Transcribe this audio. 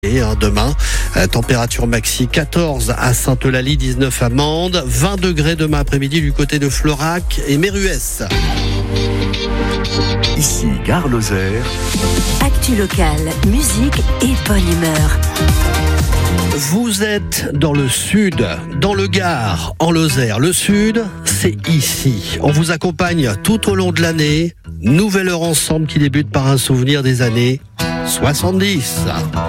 Et demain, température maxi 14 à Sainte-Eulalie, 19 à Mende, 20 degrés demain après-midi du côté de Florac et Méruès. Ici Gare Lozère. Actu locale, musique et bonne humeur. Vous êtes dans le sud, dans le Gard, en Lozère. Le sud, c'est ici. On vous accompagne tout au long de l'année. Nouvelle heure ensemble qui débute par un souvenir des années 70.